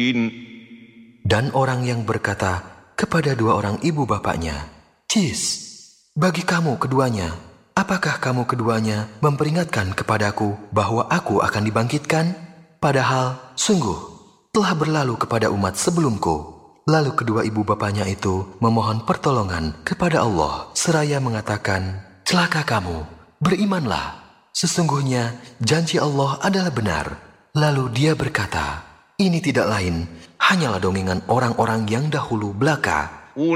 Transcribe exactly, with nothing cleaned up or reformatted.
Dan orang yang berkata kepada dua orang ibu bapaknya, "Cis, bagi kamu keduanya, apakah kamu keduanya memperingatkan kepadaku bahwa aku akan dibangkitkan? Padahal sungguh telah berlalu kepada umat sebelumku." Lalu kedua ibu bapaknya itu memohon pertolongan kepada Allah seraya mengatakan, "Celaka kamu, berimanlah. Sesungguhnya janji Allah adalah benar." Lalu dia berkata, "Ini tidak lain hanyalah dongengan orang-orang yang dahulu belaka."